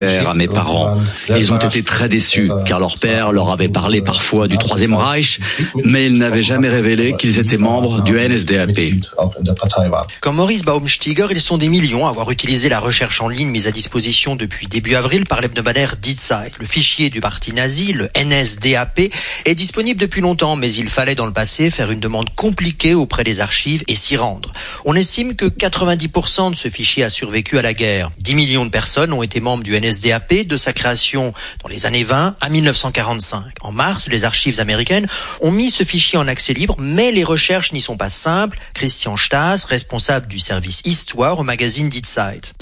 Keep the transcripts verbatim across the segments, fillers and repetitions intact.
à mes parents. Ils ont été très déçus, car leur père leur avait parlé parfois du Troisième Reich, mais ils n'avaient jamais révélé qu'ils étaient membres du N S D A P. Comme Maurice Baumstiger, ils sont des millions à avoir utilisé la recherche en ligne mise à disposition depuis début avril par l'hebdomadaire Die Zeit. Le fichier du parti nazi, le N S D A P, est disponible depuis longtemps, mais il fallait dans le passé faire une demande compliquée auprès des archives et s'y rendre. On estime que quatre-vingt-dix pour cent de ce fichier a survécu à la guerre. dix millions de personnes ont été membres du N S D A P de sa création dans les années vingt à mille neuf cent quarante-cinq. En mars, les archives américaines ont mis ce fichier en accès libre, mais les recherches n'y sont pas simples. Christian Stas, responsable du service Histoire au magazine Die Zeit.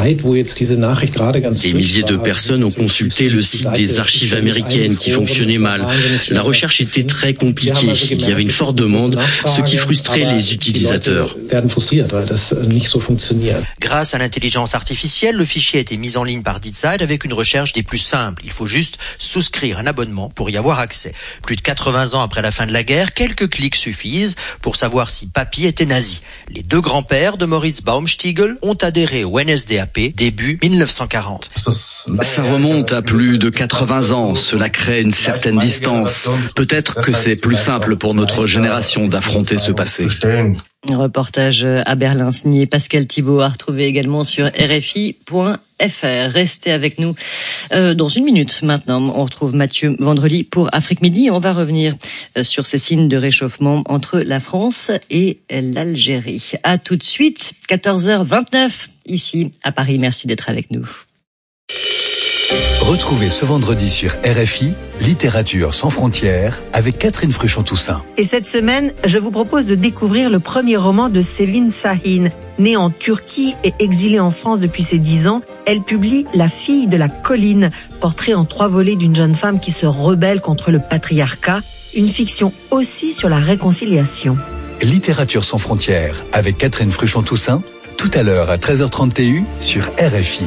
Des milliers de personnes ont consulté le site des archives américaines qui fonctionnait mal. La recherche était très compliquée. Il y avait une forte demande, ce qui frustrait les utilisateurs. Grâce à l'intelligence artificielle, le fichier a été mis en ligne par Die Zeit avec une recherche des plus simples. Il faut juste souscrire un abonnement pour y avoir accès. Plus de quatre-vingts ans après la fin de la guerre, quelques clics suffisent pour savoir si papy était nazi. Les deux grands-pères de Moritz Baumstiger ont adhéré au N S D A P début mille neuf cent quarante. Ça remonte à plus de quatre-vingts ans. Cela crée une certaine distance. Peut-être que c'est plus simple pour notre génération d'affronter ce passé. Reportage à Berlin signé Pascal Thibault, à retrouver également sur R F I point F R. Restez avec nous euh, dans une minute maintenant. On retrouve Mathieu Vendredi pour Afrique Midi. On va revenir euh, sur ces signes de réchauffement entre la France et l'Algérie. À tout de suite, quatorze heures vingt-neuf ici à Paris. Merci d'être avec nous. Retrouvez ce vendredi sur R F I Littérature sans frontières avec Catherine Fruchon-Toussaint. Et cette semaine, je vous propose de découvrir le premier roman de Sevin Şahin. Née en Turquie et exilée en France depuis ses dix ans, elle publie La fille de la colline, portrait en trois volets d'une jeune femme qui se rebelle contre le patriarcat, une fiction aussi sur la réconciliation. Littérature sans frontières avec Catherine Fruchon-Toussaint, tout à l'heure à treize heures trente T U sur R F I.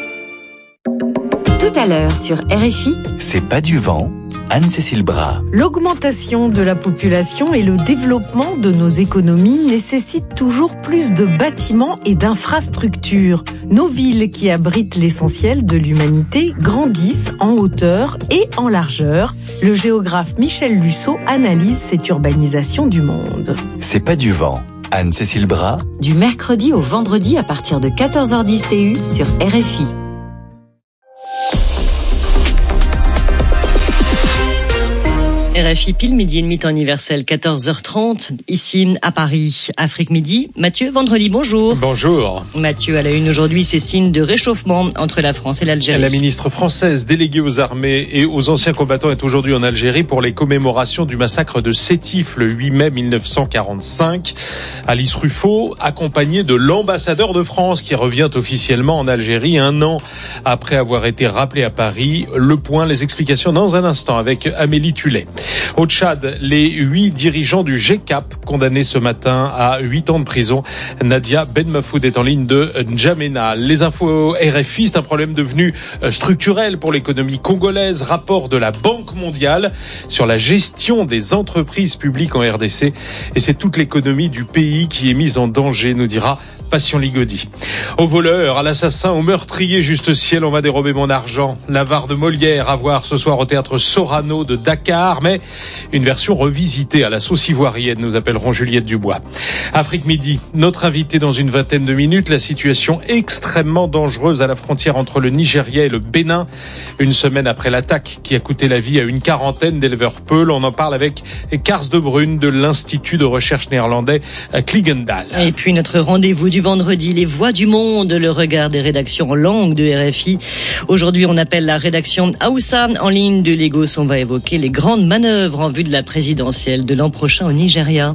Tout à l'heure sur R F I. C'est pas du vent, Anne-Cécile Bras. L'augmentation de la population et le développement de nos économies nécessitent toujours plus de bâtiments et d'infrastructures. Nos villes qui abritent l'essentiel de l'humanité grandissent en hauteur et en largeur. Le géographe Michel Lusseau analyse cette urbanisation du monde. C'est pas du vent, Anne-Cécile Bras. Du mercredi au vendredi à partir de quatorze heures dix T U sur R F I. R F I pile midi et demi temps universel, quatorze heures trente, ici à Paris, Afrique Midi. Mathieu Vendredi, bonjour. Bonjour. Mathieu, à la une aujourd'hui, ces signes de réchauffement entre la France et l'Algérie. La ministre française déléguée aux armées et aux anciens combattants est aujourd'hui en Algérie pour les commémorations du massacre de Sétif le huit mai mille neuf cent quarante-cinq. Alice Ruffo, accompagnée de l'ambassadeur de France qui revient officiellement en Algérie un an après avoir été rappelé à Paris. Le point, les explications dans un instant avec Amélie Tullet. Au Tchad, les huit dirigeants du G C A P condamnés ce matin à huit ans de prison. Nadia Ben Mafoud est en ligne de N'Djamena. Les infos R F I, c'est un problème devenu structurel pour l'économie congolaise. Rapport de la Banque mondiale sur la gestion des entreprises publiques en R D C. Et c'est toute l'économie du pays qui est mise en danger, nous dira Passion Ligodi. Au voleur, à l'assassin, au meurtrier, juste ciel, on m'a dérobé mon argent. L'avare de Molière à voir ce soir au théâtre Sorano de Dakar, mais une version revisitée à la sauce ivoirienne, nous appellerons Juliette Dubois. Afrique Midi, notre invité dans une vingtaine de minutes, la situation extrêmement dangereuse à la frontière entre le Nigeria et le Bénin. Une semaine après l'attaque qui a coûté la vie à une quarantaine d'éleveurs peuls, on en parle avec Kars de Brune de l'Institut de recherche néerlandais Kligendal. Et puis notre rendez-vous du vendredi, les voix du monde, le regard des rédactions en langue de R F I. Aujourd'hui, on appelle la rédaction Aoussa en ligne de Lagos. On va évoquer les grandes manœuvres en vue de la présidentielle de l'an prochain au Nigeria.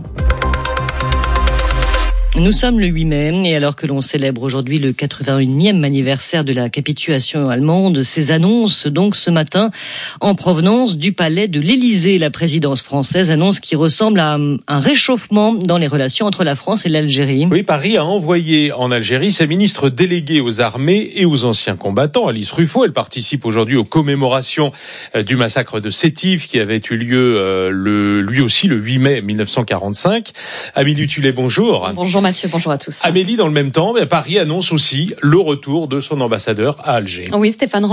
Nous sommes le huit mai et alors que l'on célèbre aujourd'hui le quatre-vingt-unième anniversaire de la capitulation allemande, ces annonces donc ce matin en provenance du palais de l'Élysée. La présidence française annonce qui ressemble à un réchauffement dans les relations entre la France et l'Algérie. Oui, Paris a envoyé en Algérie sa ministre déléguée aux armées et aux anciens combattants, Alice Ruffo. Elle participe aujourd'hui aux commémorations du massacre de Sétif qui avait eu lieu euh, le, lui aussi le huit mai mille neuf cent quarante-cinq. Amélie Tullet, bonjour. Bonjour Mathieu, bonjour à tous. Amélie, dans le même temps, Paris annonce aussi le retour de son ambassadeur à Alger. Oui, Stéphane